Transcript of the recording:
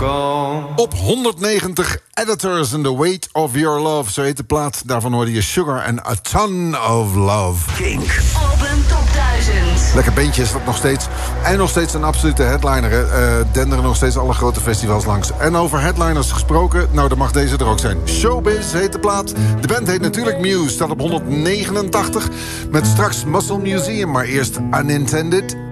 gone. Op 190 Editors and the Weight of Your Love. Zo heet de plaat. Daarvan hoorde je Sugar and a Ton of Love. Kink. Album Top 1000. Lekker beentje is dat nog steeds. En nog steeds een absolute headliner. Denderen nog steeds alle grote festivals langs. En over headliners gesproken, nou, dan mag deze er ook zijn. Showbiz heet de plaat. De band heet natuurlijk Muse. Staat op 189. Met straks Muscle Museum. Maar eerst Unintended